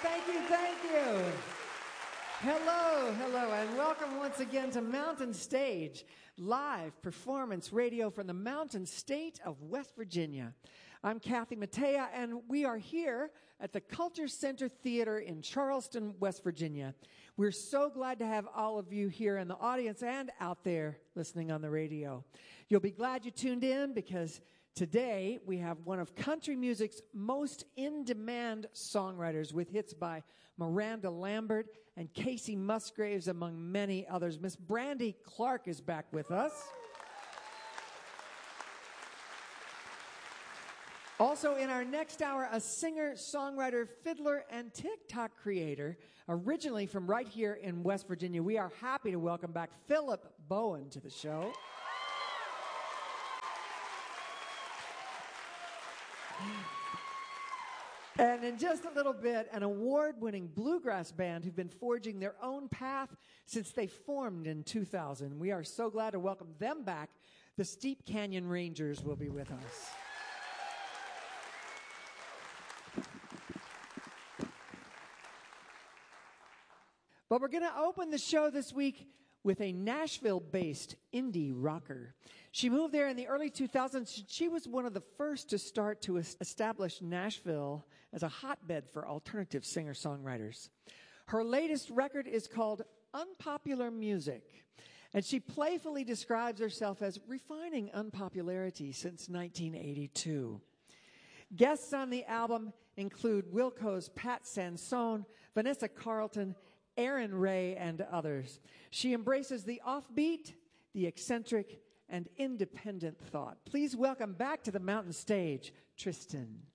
Thank you, thank you. Hello, hello, and welcome once again to Mountain Stage, live performance radio from the Mountain State of West Virginia. I'm Kathy Mattea, and we are here at the Culture Center Theater in Charleston, West Virginia. We're so glad to have all of you here in the audience and out there listening on the radio. You'll be glad you tuned in because today we have one of country music's most in-demand songwriters with hits by Miranda Lambert and Casey Musgraves, among many others. Miss Brandy Clark is back with us. Also in our next hour, a singer, songwriter, fiddler, and TikTok creator, originally from right here in West Virginia. We are happy to welcome back Philip Bowen to the show. And in just a little bit, an award-winning bluegrass band who've been forging their own path since they formed in 2000. We are so glad to welcome them back. The Steep Canyon Rangers will be with us. But we're going to open the show this week with a Nashville-based indie rocker. She moved there in the early 2000s. She was one of the first to start to establish Nashville as a hotbed for alternative singer-songwriters. Her latest record is called Unpopular Music, and she playfully describes herself as refining unpopularity since 1982. Guests on the album include Wilco's Pat Sansone, Vanessa Carlton, Aaron Ray, and others. She embraces the offbeat, the eccentric, and independent thought. Please welcome back to the Mountain Stage, Tristan.